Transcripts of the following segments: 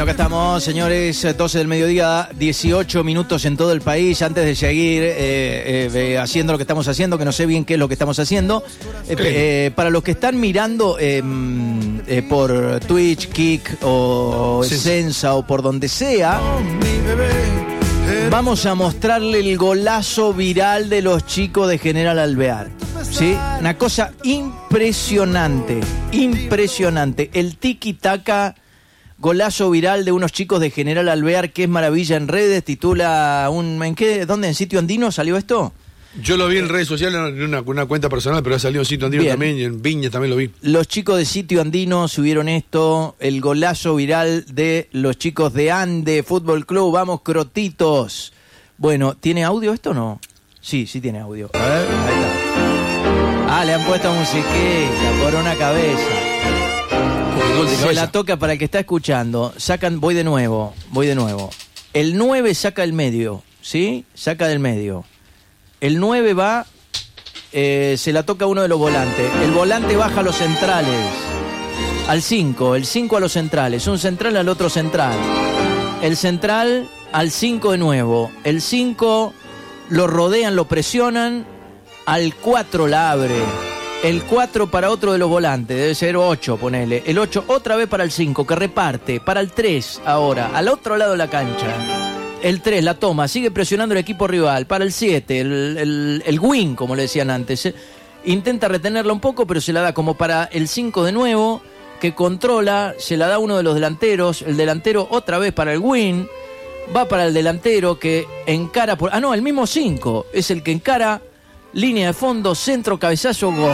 acá estamos, señores, 12 del mediodía, 18 minutos en todo el país. Antes de seguir haciendo lo que estamos haciendo, que no sé bien qué es lo que estamos haciendo, para los que están mirando por Twitch, Kick o Sensa o por donde sea, vamos a mostrarle el golazo viral de los chicos de General Alvear. ¿Sí? Una cosa impresionante, impresionante. El tiki-taka, golazo viral de unos chicos de General Alvear, que es maravilla en redes, titula ¿en qué? ¿Dónde? ¿En Sitio Andino salió esto? Yo lo vi en redes sociales, en una cuenta personal, pero ha salido en Sitio Andino también, y en Viña también lo vi. Los chicos de Sitio Andino subieron esto, el golazo viral de los chicos de Ande Fútbol Club. Vamos, crotitos. Bueno, ¿tiene audio esto o no? Sí tiene audio. A ver, ahí está. Le han puesto musiquita por una cabeza. Se la toca para el que está escuchando. Voy de nuevo. El 9 saca el medio, ¿sí? Saca del medio. El 9 va, se la toca a uno de los volantes. El volante baja a los centrales. Al 5, el 5 a los centrales. Un central al otro central. El central al 5 de nuevo. El 5 lo rodean, lo presionan. Al 4 la abre. El 4 para otro de los volantes. Debe ser 8, ponele. El 8 otra vez para el 5, que reparte. Para el 3 ahora, al otro lado de la cancha. El 3 la toma, sigue presionando el equipo rival. Para el 7, el win, como le decían antes. Intenta retenerla un poco, pero se la da como para el 5 de nuevo, que controla, se la da uno de los delanteros. El delantero otra vez para el win. Va para el delantero que encara por... el mismo 5 es el que encara. Línea de fondo, centro, cabezazo, gol.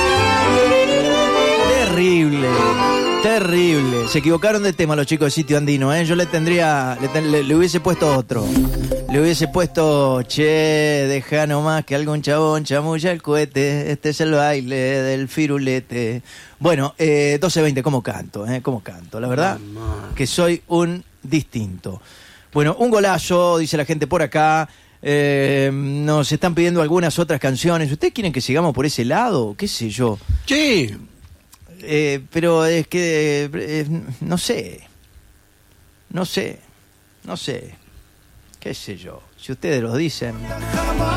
Terrible. Se equivocaron de tema los chicos de Sitio Andino, ¿eh? Yo le hubiese puesto otro. Le hubiese puesto, deja nomás que algún chabón chamulla el cohete. Este es el baile del firulete. Bueno, 12:20, ¿cómo canto? La verdad que soy un distinto. Bueno, un golazo, dice la gente por acá. Nos están pidiendo algunas otras canciones. ¿Ustedes quieren que sigamos por ese lado? ¿Qué sé yo? Sí. Pero es que no sé. ¿Qué sé yo? Si ustedes lo dicen.